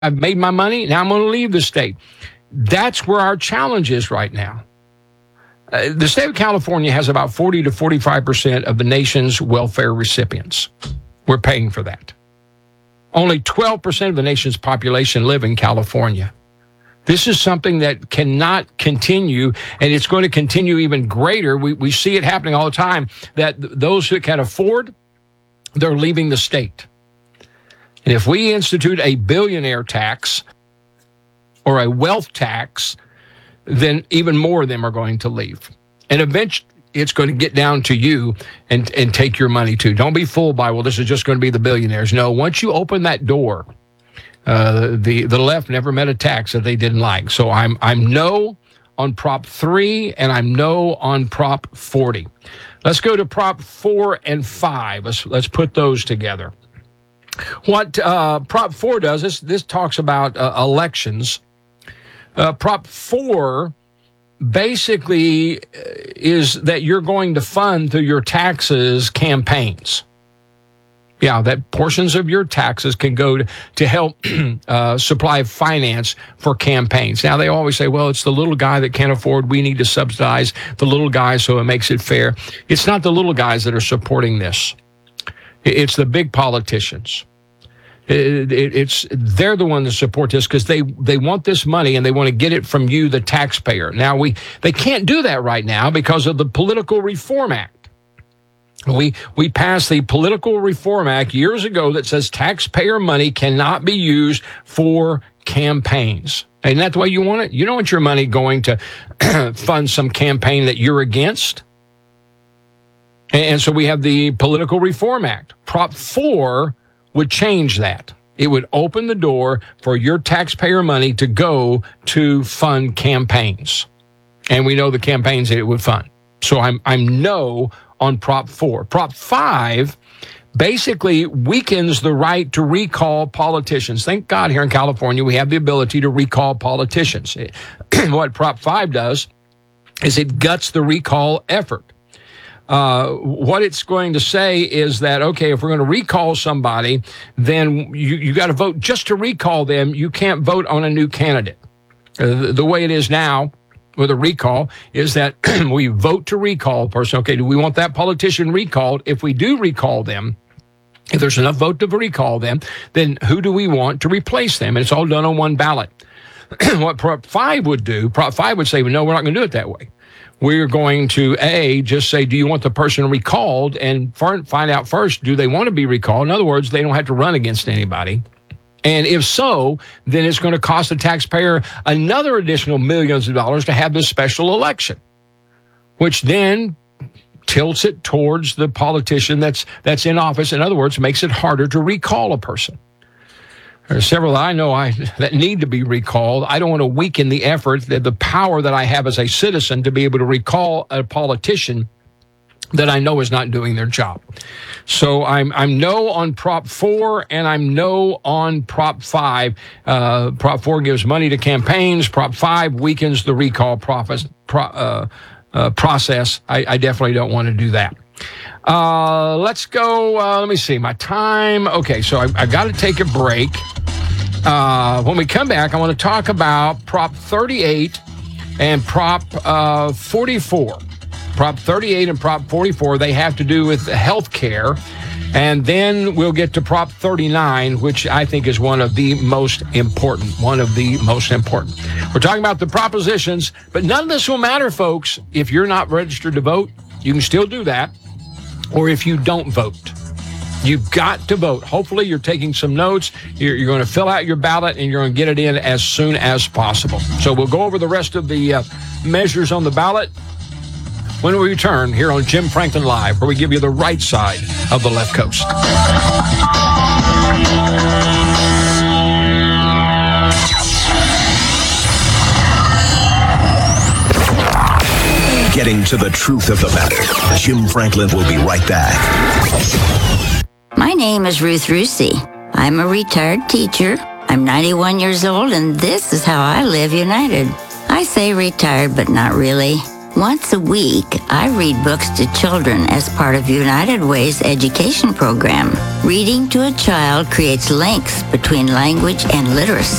I've made my money. Now I'm going to leave the state. That's where our challenge is right now. The state of California has about 40 to 45% of the nation's welfare recipients. We're paying for that. Only 12% of the nation's population live in California. This is something that cannot continue, and it's going to continue even greater. We see it happening all the time, that those who can afford, they're leaving the state. And if we institute a billionaire tax or a wealth tax, then even more of them are going to leave. And eventually, it's going to get down to you and take your money too. Don't be fooled by, well, this is just going to be the billionaires. No, once you open that door, the left never met a tax that they didn't like. So I'm no on Prop 3, and I'm no on Prop 40. Let's go to Prop 4 and 5. Let's put those together. What Prop 4 does, this talks about elections. Prop 4 basically is that you're going to fund through your taxes campaigns. Yeah, that portions of your taxes can go to help supply finance for campaigns. Now, they always say, well, it's the little guy that can't afford. We need to subsidize the little guy so it makes it fair. It's not the little guys that are supporting this. It's the big politicians. They're the one that support this because they want this money and they want to get it from you, the taxpayer. Now, they can't do that right now because of the Political Reform Act. We passed the Political Reform Act years ago that says taxpayer money cannot be used for campaigns. Isn't that the way you want it? You don't want your money going to fund some campaign that you're against. And so we have the Political Reform Act. Prop 4 would change that. It would open the door for your taxpayer money to go to fund campaigns. And we know the campaigns that it would fund. So I'm no on Prop 4. Prop 5 basically weakens the right to recall politicians. Thank God here in California we have the ability to recall politicians. What Prop 5 does is it guts the recall effort. What it's going to say is that, okay, if we're going to recall somebody, then you got to vote just to recall them. You can't vote on a new candidate. The way it is now with a recall is that we vote to recall a person. Okay, do we want that politician recalled? If we do recall them, if there's enough vote to recall them, then who do we want to replace them? And it's all done on one ballot. What Prop 5 would do, Prop 5 would say, well, no, we're not going to do it that way. We're going to, just say, do you want the person recalled? And find out first, do they want to be recalled? In other words, they don't have to run against anybody. And if so, then it's going to cost the taxpayer another additional millions of dollars to have this special election, which then tilts it towards the politician that's in office. In other words, makes it harder to recall a person. There are several that I know that need to be recalled. I don't want to weaken the effort, the power that I have as a citizen to be able to recall a politician that I know is not doing their job. So I'm no on Prop 4, and I'm no on Prop 5. Prop 4 gives money to campaigns. Prop 5 weakens the recall process. I definitely don't want to do that. Let's go. Let me see my time. Okay, so I got to take a break. When we come back, I want to talk about Prop 38 and Prop 44. Prop 38 and Prop 44, they have to do with health care. And then we'll get to Prop 39, which I think is one of the most important. We're talking about the propositions, but none of this will matter, folks, if you're not registered to vote. You can still do that. Or if you don't vote. You've got to vote. Hopefully you're taking some notes. You're going to fill out your ballot, and you're going to get it in as soon as possible. So we'll go over the rest of the measures on the ballot when we return here on Jim Franklin Live, where we give you the right side of the left coast. Getting to the truth of the matter. Jim Franklin will be right back. My name is Ruth Rusi. I'm a retired teacher. I'm 91 years old, and this is how I live united. I say retired, but not really. Once a week, I read books to children as part of United Way's education program. Reading to a child creates links between language and literacy.